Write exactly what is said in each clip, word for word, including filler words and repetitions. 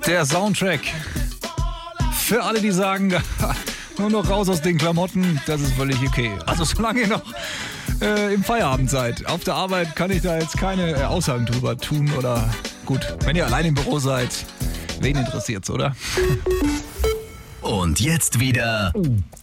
Der Soundtrack. Für alle, die sagen, nur noch raus aus den Klamotten, das ist völlig okay. Also solange ihr noch äh, im Feierabend seid. Auf der Arbeit kann ich da jetzt keine äh, Aussagen drüber tun oder gut, wenn ihr allein im Büro seid, wen interessiert's, oder? Und jetzt wieder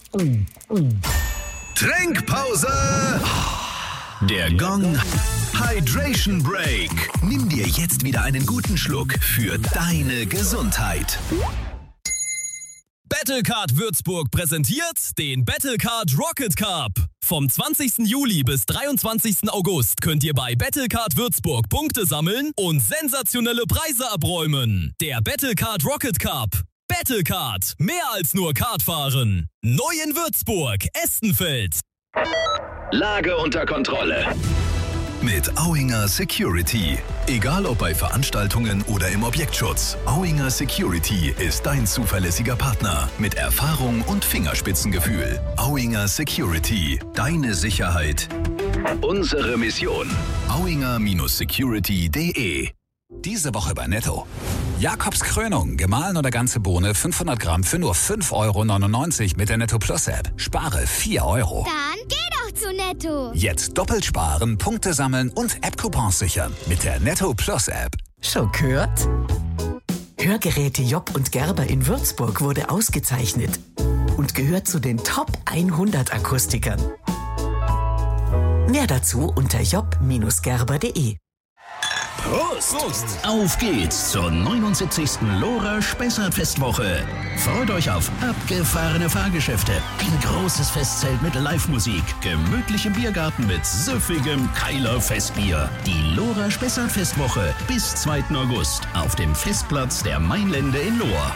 Trinkpause. Der Gong Hydration Break. Nimm dir jetzt wieder einen guten Schluck für deine Gesundheit. Battlecard Würzburg präsentiert den Battlecard Rocket Cup. Vom zwanzigsten Juli bis dreiundzwanzigsten August könnt ihr bei Battlecard Würzburg Punkte sammeln und sensationelle Preise abräumen. Der Battlecard Rocket Cup. Battlecard. Mehr als nur Kart fahren. Neu in Würzburg, Estenfeld. Lage unter Kontrolle. Mit Auinger Security. Egal ob bei Veranstaltungen oder im Objektschutz, Auinger Security ist dein zuverlässiger Partner mit Erfahrung und Fingerspitzengefühl. Auinger Security. Deine Sicherheit. Unsere Mission. Auinger Security punkt de. Diese Woche bei Netto. Jakobs Krönung, gemahlen oder ganze Bohne, fünfhundert Gramm für nur fünf Euro neunundneunzig mit der Netto Plus App. Spare vier Euro. Dann geh doch zu Netto. Jetzt doppelt sparen, Punkte sammeln und App-Coupons sichern mit der Netto Plus App. Schon gehört? Hörgeräte Job und Gerber in Würzburg wurde ausgezeichnet und gehört zu den Top hundert Akustikern. Mehr dazu unter job Gerber punkt de. Prost. Prost! Auf geht's zur neunundsiebzigsten Lora Spessart-Festwoche. Freut euch auf abgefahrene Fahrgeschäfte, ein großes Festzelt mit Live-Musik, gemütlichem Biergarten mit süffigem Keiler Festbier. Die Lora Spessart-Festwoche bis zweiten August auf dem Festplatz der Mainlände in Lohr.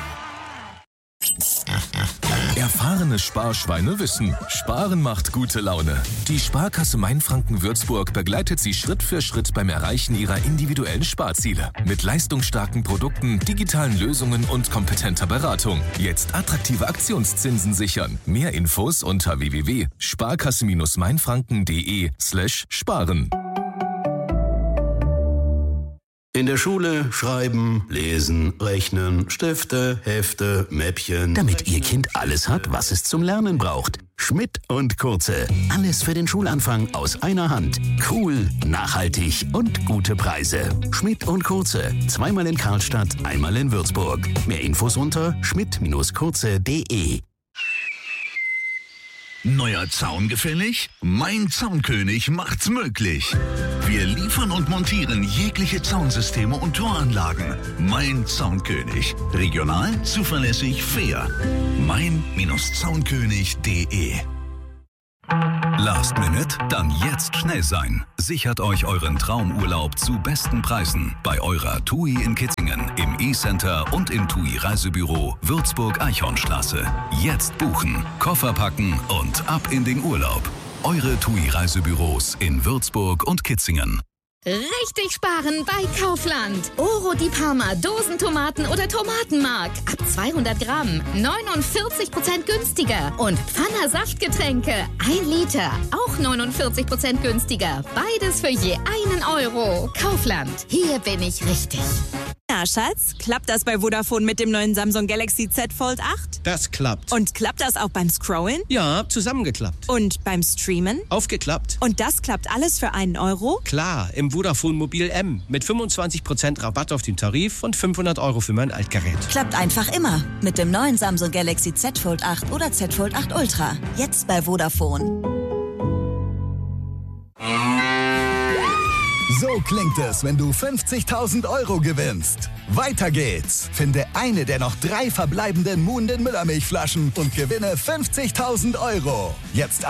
Erfahrene Sparschweine wissen, Sparen macht gute Laune. Die Sparkasse Mainfranken-Würzburg begleitet Sie Schritt für Schritt beim Erreichen Ihrer individuellen Sparziele. Mit leistungsstarken Produkten, digitalen Lösungen und kompetenter Beratung. Jetzt attraktive Aktionszinsen sichern. Mehr Infos unter w w w punkt sparkasse mainfranken punkt de slash sparen. In der Schule schreiben, lesen, rechnen, Stifte, Hefte, Mäppchen. Damit Ihr Kind alles hat, was es zum Lernen braucht. Schmidt und Kurze. Alles für den Schulanfang aus einer Hand. Cool, nachhaltig und gute Preise. Schmidt und Kurze. Zweimal in Karlstadt, einmal in Würzburg. Mehr Infos unter schmidt kurze punkt de. Neuer Zaun gefällig? Mein Zaunkönig macht's möglich. Wir liefern und montieren jegliche Zaunsysteme und Toranlagen. Mein Zaunkönig. Regional, zuverlässig, fair. mein Zaunkönig punkt de. Last Minute? Dann jetzt schnell sein. Sichert euch euren Traumurlaub zu besten Preisen bei eurer TUI in Kitzingen, im E-Center und im TUI Reisebüro Würzburg-Eichhornstraße. Jetzt buchen, Koffer packen und ab in den Urlaub. Eure TUI Reisebüros in Würzburg und Kitzingen. Richtig sparen bei Kaufland. Oro di Parma, Dosentomaten oder Tomatenmark. Ab zweihundert Gramm. neunundvierzig Prozent günstiger. Und Pfanner Saftgetränke. ein Liter. Auch neunundvierzig Prozent günstiger. Beides für je einen Euro. Kaufland. Hier bin ich richtig. Na, Schatz, klappt das bei Vodafone mit dem neuen Samsung Galaxy Z Fold acht? Das klappt. Und klappt das auch beim Scrollen? Ja, zusammengeklappt. Und beim Streamen? Aufgeklappt. Und das klappt alles für einen Euro? Klar, im Vodafone Mobil M. Mit fünfundzwanzig Prozent Rabatt auf den Tarif und fünfhundert Euro für mein Altgerät. Klappt einfach immer. Mit dem neuen Samsung Galaxy Z Fold acht oder Z Fold acht Ultra. Jetzt bei Vodafone. So klingt es, wenn du fünfzigtausend Euro gewinnst. Weiter geht's. Finde eine der noch drei verbleibenden Muhnden Müllermilchflaschen und gewinne fünfzigtausend Euro. Jetzt